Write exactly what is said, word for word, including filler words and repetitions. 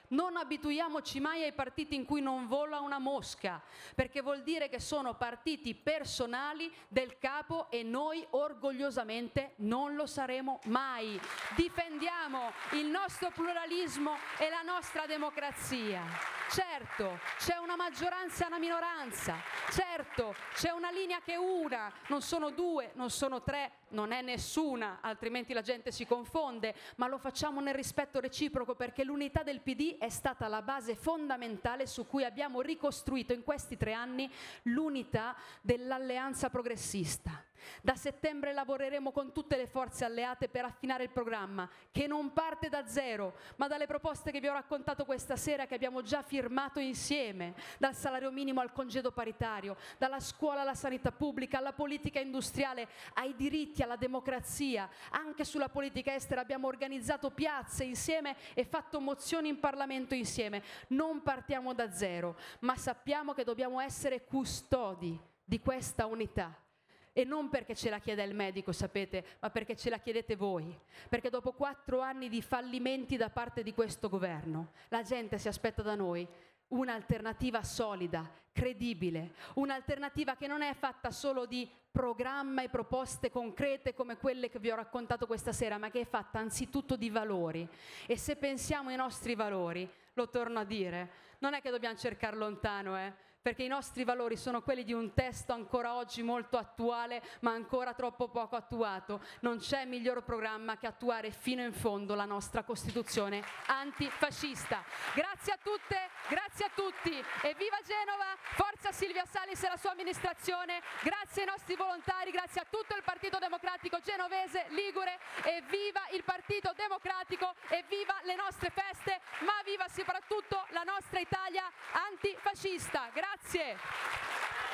Non abituiamoci mai ai partiti in cui non vola una mosca, perché vuol dire che sono partiti personali del capo e noi orgogliosamente non lo saremo mai. Difendiamo il nostro pluralismo e la nostra democrazia. Certo, c'è una maggioranza e una minoranza. Certo, c'è una linea che è una, non sono due, non sono tre, non è nessuna, altrimenti la gente si confonde, ma lo facciamo nel rispetto reciproco perché l'unità del P D è stata la base fondamentale su cui abbiamo ricostruito in questi tre anni l'unità dell'alleanza progressista. Da settembre lavoreremo con tutte le forze alleate per affinare il programma, che non parte da zero, ma dalle proposte che vi ho raccontato questa sera, che abbiamo già firmato insieme, dal salario minimo al congedo paritario, dalla scuola alla sanità pubblica, alla politica industriale, ai diritti, alla democrazia. Anche sulla politica estera abbiamo organizzato piazze insieme e fatto mozioni in Parlamento insieme. Non partiamo da zero, ma sappiamo che dobbiamo essere custodi di questa unità. E non perché ce la chiede il medico, sapete, ma perché ce la chiedete voi. Perché dopo quattro anni di fallimenti da parte di questo governo, la gente si aspetta da noi un'alternativa solida, credibile, un'alternativa che non è fatta solo di programma e proposte concrete come quelle che vi ho raccontato questa sera, ma che è fatta anzitutto di valori. E se pensiamo ai nostri valori, lo torno a dire, non è che dobbiamo cercare lontano, eh? Perché i nostri valori sono quelli di un testo ancora oggi molto attuale, ma ancora troppo poco attuato. Non c'è miglior programma che attuare fino in fondo la nostra Costituzione antifascista. Grazie a tutte, grazie a tutti, e viva Genova, forza Silvia Salis e la sua amministrazione, grazie ai nostri volontari, grazie a tutto il Partito Democratico genovese, ligure, e viva il Partito Democratico, e viva le nostre feste, ma viva soprattutto la nostra Italia antifascista. Grazie.